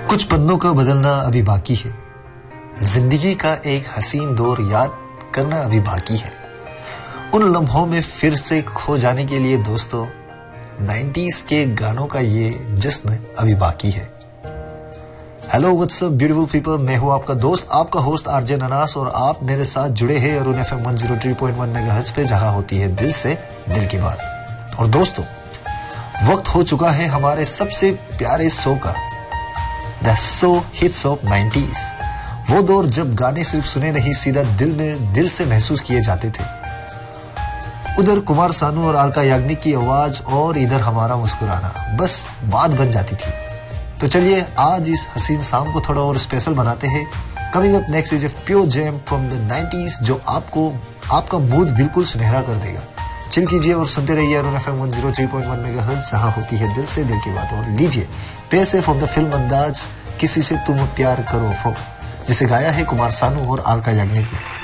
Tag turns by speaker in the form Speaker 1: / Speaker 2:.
Speaker 1: कुछ पन्नों का बदलना अभी बाकी है, जिंदगी का एक हसीन दौर याद करना अभी बाकी है। उन लम्हों में फिर से खो जाने के लिए दोस्तों 90s के गानों का ये जश्न अभी बाकी है। Hello what's up beautiful people, मैं हूं आपका दोस्त, आपका होस्ट आरजे ननास, और आप मेरे साथ जुड़े हैं अरुण FM 103.1 मेगाहर्ट्ज पे, जहां होती है दिल से दिल की बात। और दोस्तों, वक्त हो चुका है हमारे सबसे प्यारे शो का, the show hits of 90s। वो दौर जब गाने सिर्फ सुने नहीं, सीधा दिल से महसूस किए जाते थे। उधर कुमार सानू और अलका याग्निक की आवाज और इधर हमारा मुस्कुराना, बस बात बन जाती थी। तो चलिए आज इस हसीन शाम को थोड़ा और स्पेशल बनाते हैं। Coming up next is a pure jam from the 90s, जो आपका मूड बिल्कुल सुनहरा कर देगा। चिल कीजिए और सुनते रहिए अरुण FM 103.1 मेगाहर्ट्ज, जहां होती है दिल से दिल की बात। और लीजिए पैसे फ्रॉम द फिल्म अंदाज, किसी से तुम प्यार करो, जिसे गाया है कुमार सानू और अलका याग्निक ने।